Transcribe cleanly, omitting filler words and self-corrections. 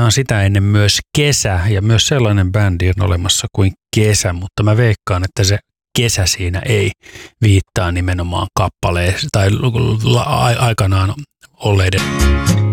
aikanaan sitä ennen myös Kesä, ja myös sellainen bändi on olemassa kuin Kesä, mutta mä veikkaan, että se Kesä siinä ei viittaa nimenomaan kappaleeseen tai aikanaan olleiden